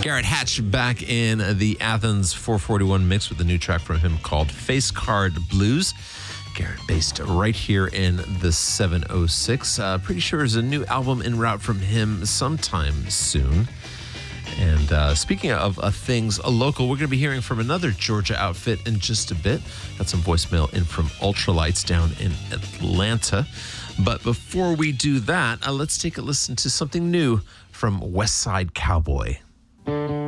Garrett Hatch back in the Athens 441 mix with a new track from him called Face Card Blues. Garrett based right here in the 706. Pretty sure there's a new album en route from him sometime soon. And speaking of things local, we're going to be hearing from another Georgia outfit in just a bit. Got some voicemail in from Ultralights down in Atlanta. But before we do that, let's take a listen to something new from West Side Cowboy.